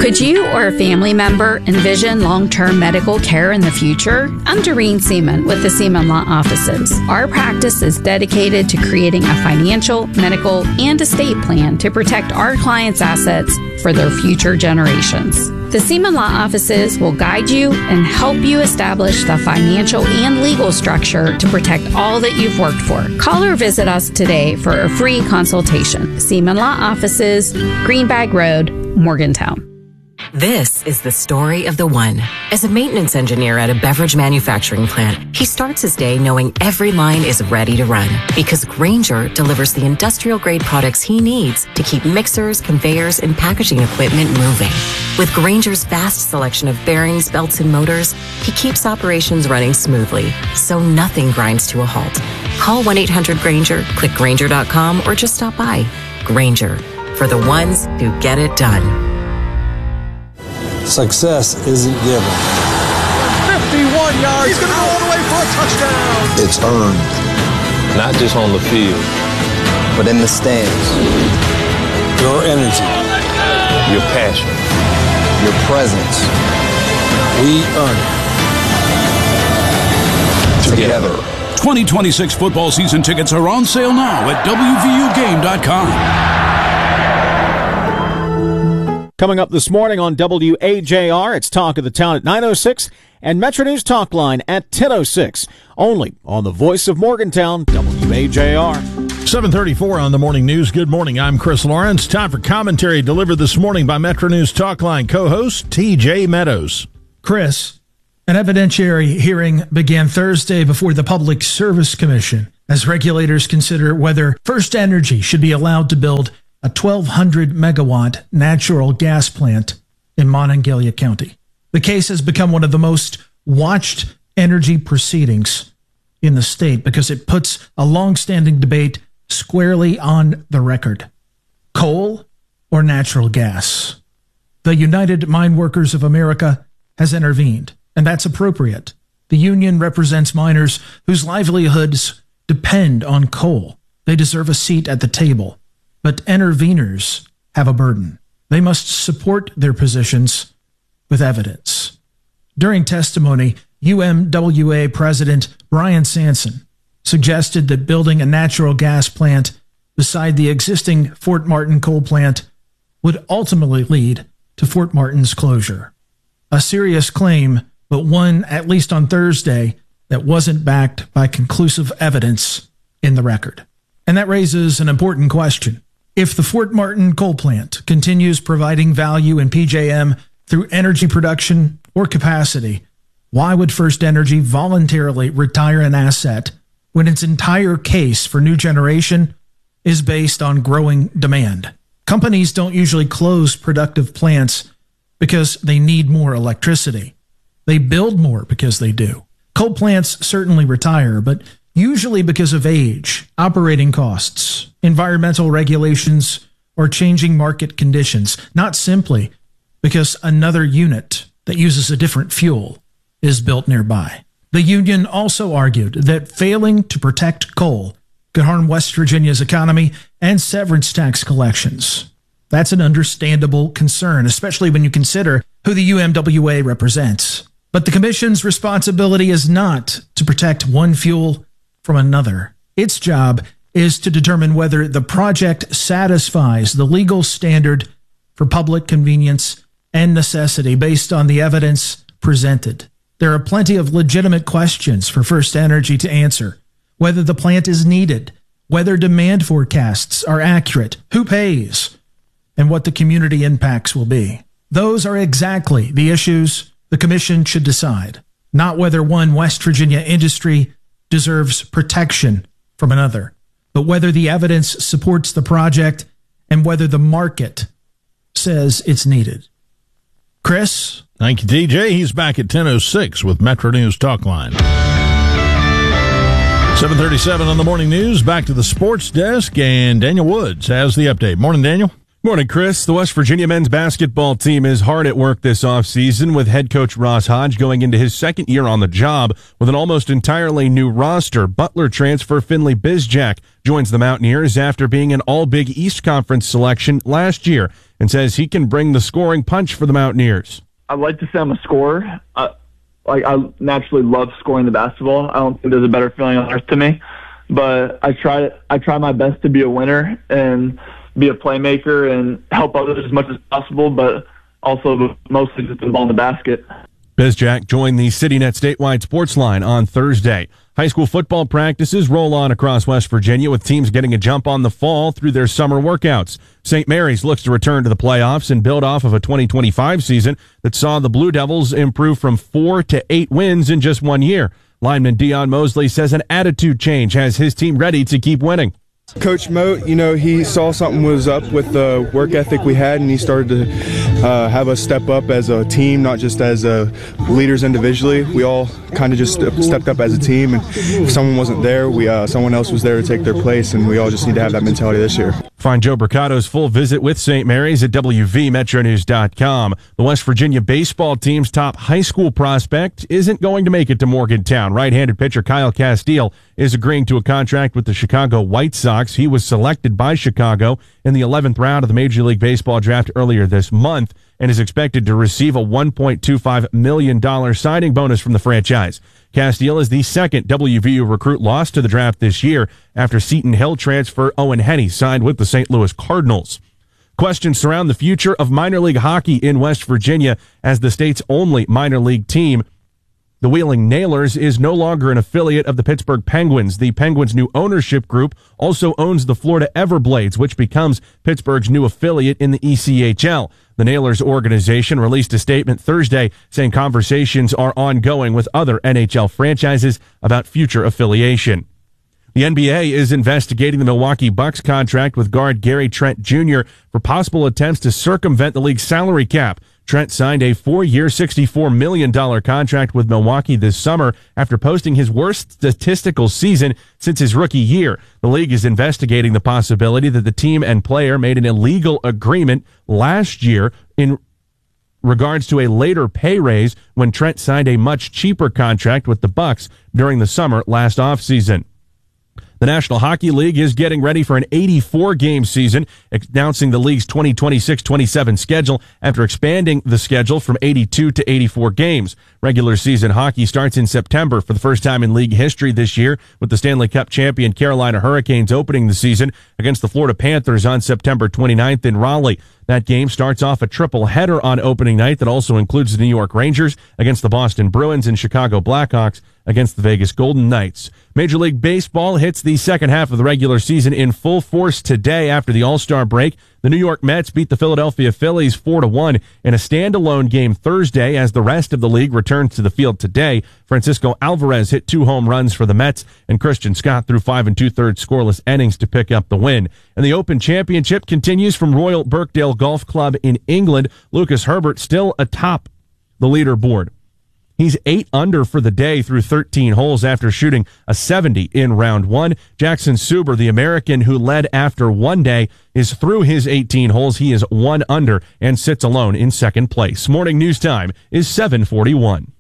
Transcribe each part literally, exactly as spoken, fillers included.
Could you or a family member envision long-term medical care in the future? I'm Doreen Seaman with the Seaman Law Offices. Our practice is dedicated to creating a financial, medical, and estate plan to protect our clients' assets for their future generations. The Seaman Law Offices will guide you and help you establish the financial and legal structure to protect all that you've worked for. Call or visit us today for a free consultation. Seaman Law Offices, Greenbag Road, Morgantown. This is the story of the one. As a maintenance engineer at a beverage manufacturing plant, he starts his day knowing every line is ready to run because Grainger delivers the industrial-grade products he needs to keep mixers, conveyors, and packaging equipment moving. With Grainger's vast selection of bearings, belts, and motors, he keeps operations running smoothly, so nothing grinds to a halt. Call one eight hundred Grainger, click Grainger dot com, or just stop by. Grainger, for the ones who get it done. Success isn't given. fifty-one yards. He's going to go all the way for a touchdown. It's earned. Not just on the field, but in the stands. Your energy. Your passion. Your presence. We earn it. Together. twenty twenty-six football season tickets are on sale now at W V U game dot com. Coming up this morning on W A J R, it's Talk of the Town at nine oh six and Metro News Talk Line at ten oh six. Only on the voice of Morgantown, W A J R. seven thirty-four on the morning news. Good morning. I'm Chris Lawrence. Time for commentary delivered this morning by Metro News Talk Line co-host T J Meadows. Chris, an evidentiary hearing began Thursday before the Public Service Commission as regulators consider whether First Energy should be allowed to build a twelve hundred megawatt natural gas plant in Monongalia County. The case has become one of the most watched energy proceedings in the state because it puts a long-standing debate squarely on the record. Coal or natural gas? The United Mine Workers of America has intervened, and that's appropriate. The union represents miners whose livelihoods depend on coal. They deserve a seat at the table. But interveners have a burden. They must support their positions with evidence. During testimony, U M W A President Brian Sanson suggested that building a natural gas plant beside the existing Fort Martin coal plant would ultimately lead to Fort Martin's closure. A serious claim, but one, at least on Thursday, that wasn't backed by conclusive evidence in the record. And that raises an important question. If the Fort Martin coal plant continues providing value in P J M through energy production or capacity, why would First Energy voluntarily retire an asset when its entire case for new generation is based on growing demand? Companies don't usually close productive plants because they need more electricity. They build more because they do. Coal plants certainly retire, but usually because of age, operating costs, environmental regulations, or changing market conditions, not simply because another unit that uses a different fuel is built nearby. The union also argued that failing to protect coal could harm West Virginia's economy and severance tax collections. That's an understandable concern, especially when you consider who the U M W A represents. But the commission's responsibility is not to protect one fuel from another. Its job is to determine whether the project satisfies the legal standard for public convenience and necessity based on the evidence presented. There are plenty of legitimate questions for First Energy to answer. Whether the plant is needed, whether demand forecasts are accurate, who pays, and what the community impacts will be. Those are exactly the issues the commission should decide, not whether one West Virginia industry deserves protection from another, but whether the evidence supports the project and whether the market says it's needed. Chris? Thank you, T J. He's back at ten oh six with Metro News Talk Line. seven thirty-seven on the morning news. Back to the sports desk, and Daniel Woods has the update. Morning, Daniel. Morning, Chris. The West Virginia men's basketball team is hard at work this offseason with head coach Ross Hodge going into his second year on the job with an almost entirely new roster. Butler transfer Finley Bizjack joins the Mountaineers after being an All-Big East Conference selection last year. and says he can bring the scoring punch for the Mountaineers. I'd like to say I'm a scorer. I, like I naturally love scoring the basketball. I don't think there's a better feeling on earth to me. But I try I try my best to be a winner and be a playmaker and help others as much as possible, but also mostly just the ball in the basket. Bizjack joined the CityNet statewide sports line on Thursday. High school football practices roll on across West Virginia with teams getting a jump on the fall through their summer workouts. Saint Mary's looks to return to the playoffs and build off of a twenty twenty-five season that saw the Blue Devils improve from four to eight wins in just one year. Lineman Dion Mosley says an attitude change has his team ready to keep winning. Coach Moat, you know, he saw something was up with the work ethic we had, and he started to uh, have us step up as a team, not just as uh, leaders individually. We all kind of just stepped up as a team, and if someone wasn't there, we uh, someone else was there to take their place, and we all just need to have that mentality this year. Find Joe Bricato's full visit with Saint Mary's at W V Metro News dot com. The West Virginia baseball team's top high school prospect isn't going to make it to Morgantown. Right-handed pitcher Kyle Castile is agreeing to a contract with the Chicago White Sox. He was selected by Chicago in the eleventh round of the Major League Baseball draft earlier this month and is expected to receive a one point two five million dollars signing bonus from the franchise. Castile is the second W V U recruit lost to the draft this year after Seton Hill transfer Owen Henney signed with the Saint Louis Cardinals. Questions surround the future of minor league hockey in West Virginia as the state's only minor league team. The Wheeling Nailers is no longer an affiliate of the Pittsburgh Penguins. The Penguins' new ownership group also owns the Florida Everblades, which becomes Pittsburgh's new affiliate in the E C H L. The Nailers organization released a statement Thursday saying conversations are ongoing with other N H L franchises about future affiliation. The N B A is investigating the Milwaukee Bucks contract with guard Gary Trent Junior for possible attempts to circumvent the league's salary cap. Trent signed a four-year, sixty-four million dollars contract with Milwaukee this summer after posting his worst statistical season since his rookie year. The league is investigating the possibility that the team and player made an illegal agreement last year in regards to a later pay raise when Trent signed a much cheaper contract with the Bucks during the summer last offseason. The National Hockey League is getting ready for an eighty-four game season, announcing the league's twenty twenty-six twenty-seven schedule after expanding the schedule from eighty-two to eighty-four games. Regular season hockey starts in September for the first time in league history this year, with the Stanley Cup champion Carolina Hurricanes opening the season against the Florida Panthers on September twenty-ninth in Raleigh. That game starts off a triple header on opening night that also includes the New York Rangers against the Boston Bruins and Chicago Blackhawks against the Vegas Golden Knights. Major League Baseball hits the second half of the regular season in full force today after the All-Star break. The New York Mets beat the Philadelphia Phillies four to one in a standalone game Thursday as the rest of the league returns to the field today. Francisco Alvarez hit two home runs for the Mets, and Christian Scott threw five and two-thirds scoreless innings to pick up the win. And the Open Championship continues from Royal Birkdale Golf Club in England. Lucas Herbert still atop the leaderboard. He's eight under for the day through thirteen holes after shooting a seventy in round one. Jackson Suber, the American who led after one day, is through his eighteen holes. He is one under and sits alone in second place. Morning news time is seven forty-one.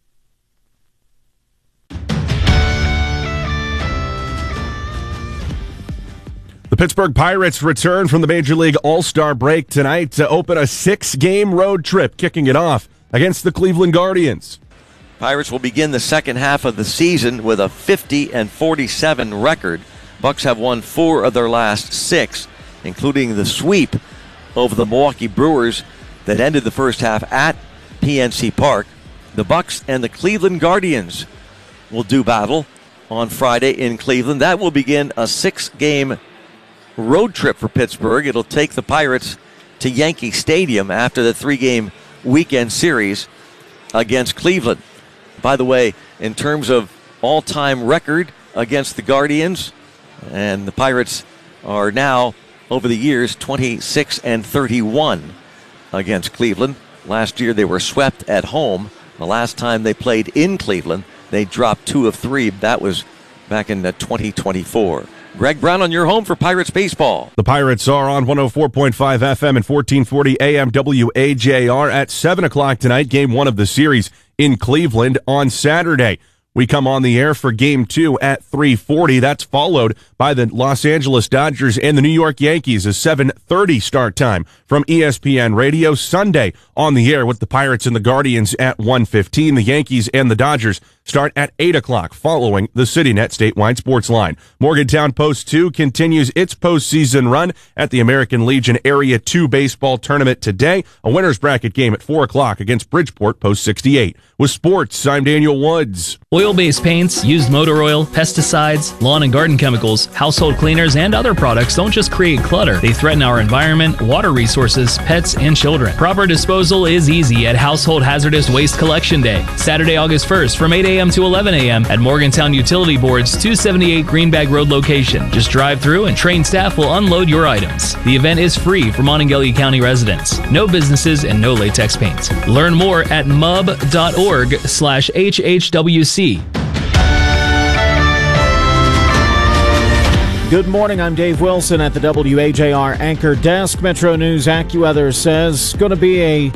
The Pittsburgh Pirates return from the Major League All-Star break tonight to open a six-game road trip, kicking it off against the Cleveland Guardians. Pirates will begin the second half of the season with a fifty and forty-seven record. Bucks have won four of their last six, including the sweep over the Milwaukee Brewers that ended the first half at P N C Park. The Bucks and the Cleveland Guardians will do battle on Friday in Cleveland. That will begin a six-game road trip for Pittsburgh. It'll take the Pirates to Yankee Stadium after the three-game weekend series against Cleveland. By the way, in terms of all-time record against the Guardians, and the Pirates are now, over the years, twenty-six and thirty-one against Cleveland. Last year they were swept at home. The last time they played in Cleveland, they dropped two of three. That was back in twenty twenty-four. Greg Brown on your home for Pirates baseball. The Pirates are on one oh four point five F M and fourteen forty A M W A J R at seven o'clock tonight. Game one of the series in Cleveland on Saturday. We come on the air for game two at three forty. That's followed by the Los Angeles Dodgers and the New York Yankees, a seven thirty start time from E S P N Radio. Sunday on the air with the Pirates and the Guardians at one fifteen. The Yankees and the Dodgers start at eight o'clock following the CityNet statewide sports line. Morgantown Post two continues its postseason run at the American Legion Area two baseball tournament today. A winner's bracket game at four o'clock against Bridgeport Post sixty-eight. With sports, I'm Daniel Woods. Oil-based paints, used motor oil, pesticides, lawn and garden chemicals, household cleaners, and other products don't just create clutter. They threaten our environment, water resources, pets, and children. Proper disposal is easy at Household Hazardous Waste Collection Day, Saturday, August first from eight a.m. to eleven a.m. at Morgantown Utility Board's two seventy-eight Greenbag Road location. Just drive through and trained staff will unload your items. The event is free for Monongalia County residents. No businesses and no latex paint. Learn more at mub.org slash HHWC. Good morning, I'm Dave Wilson at the W A J R Anchor Desk. Metro News AccuWeather says it's going to be a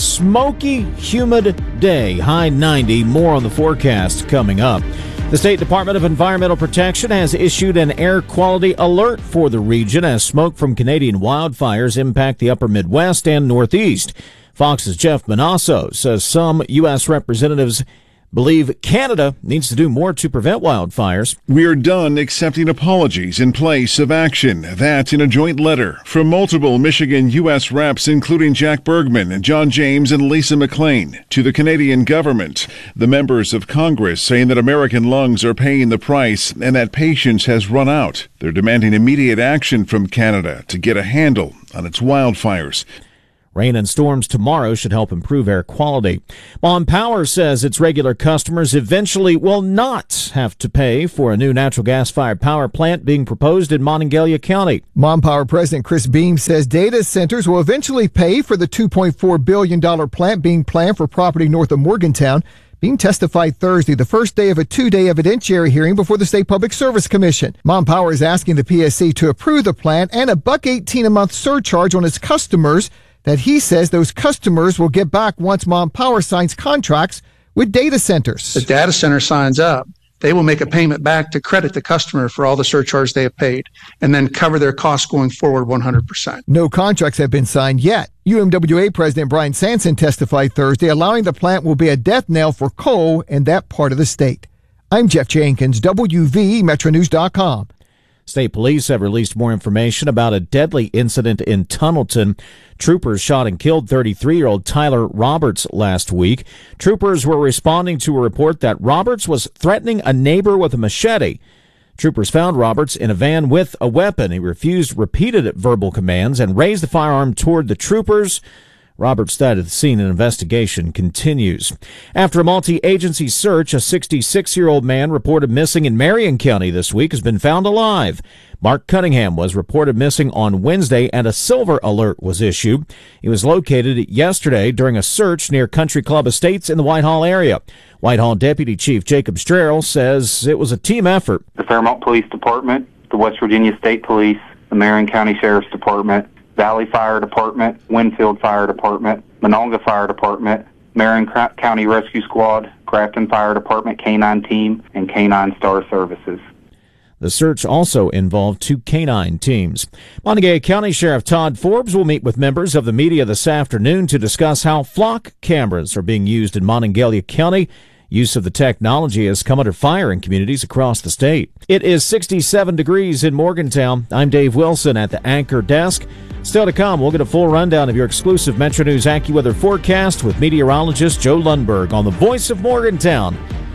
smoky, humid day, high ninety. More on the forecast coming up. The State Department of Environmental Protection has issued an air quality alert for the region as smoke from Canadian wildfires impact the upper Midwest and Northeast. Fox's Jeff Manasso says some U S representatives believe Canada needs to do more to prevent wildfires. We're done accepting apologies in place of action. That in a joint letter from multiple Michigan U S reps, including Jack Bergman, John James, and Lisa McLean, to the Canadian government. The members of Congress saying that American lungs are paying the price and that patience has run out. They're demanding immediate action from Canada to get a handle on its wildfires. Rain and storms tomorrow should help improve air quality. Mon Power says its regular customers eventually will not have to pay for a new natural gas-fired power plant being proposed in Monongalia County. Mon Power President Chris Beam says data centers will eventually pay for the two point four billion dollars plant being planned for property north of Morgantown. Beam testified Thursday, the first day of a two-day evidentiary hearing before the State Public Service Commission. Mon Power is asking the P S C to approve the plant and a buck eighteen a month surcharge on its customers that he says those customers will get back once Mon Power signs contracts with data centers. The data center signs up. They will make a payment back to credit the customer for all the surcharge they have paid and then cover their costs going forward one hundred percent. No contracts have been signed yet. U M W A President Brian Sanson testified Thursday, allowing the plant will be a death knell for coal in that part of the state. I'm Jeff Jenkins, W V E Metro News dot com. State police have released more information about a deadly incident in Tunnelton. Troopers shot and killed thirty-three-year-old Tyler Roberts last week. Troopers were responding to a report that Roberts was threatening a neighbor with a machete. Troopers found Roberts in a van with a weapon. He refused repeated verbal commands and raised the firearm toward the troopers. Roberts died at the scene. An investigation continues. After a multi-agency search, a sixty-six-year-old man reported missing in Marion County this week has been found alive. Mark Cunningham was reported missing on Wednesday, and a silver alert was issued. He was located yesterday during a search near Country Club Estates in the Whitehall area. Whitehall Deputy Chief Jacob Strerel says it was a team effort. The Fairmont Police Department, the West Virginia State Police, the Marion County Sheriff's Department, Valley Fire Department, Winfield Fire Department, Monongah Fire Department, Marion County Rescue Squad, Grafton Fire Department K nine Team, and K nine Star Services. The search also involved two canine teams. Monongalia County Sheriff Todd Forbes will meet with members of the media this afternoon to discuss how flock cameras are being used in Monongalia County. Use of the technology has come under fire in communities across the state. It is sixty-seven degrees in Morgantown. I'm Dave Wilson at the Anchor Desk. Still to come, we'll get a full rundown of your exclusive Metro News AccuWeather forecast with meteorologist Joe Lundberg on the voice of Morgantown,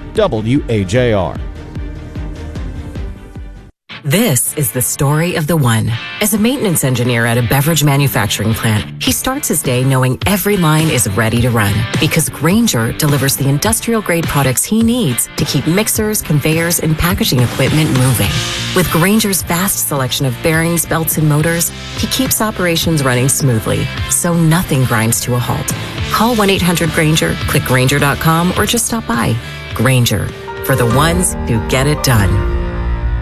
W A J R. This is the story of the one. As a maintenance engineer at a beverage manufacturing plant, he starts his day knowing every line is ready to run because Grainger delivers the industrial-grade products he needs to keep mixers, conveyors, and packaging equipment moving. With Grainger's vast selection of bearings, belts, and motors, he keeps operations running smoothly, so nothing grinds to a halt. Call one eight hundred Grainger, click Grainger dot com, or just stop by. Grainger, for the ones who get it done.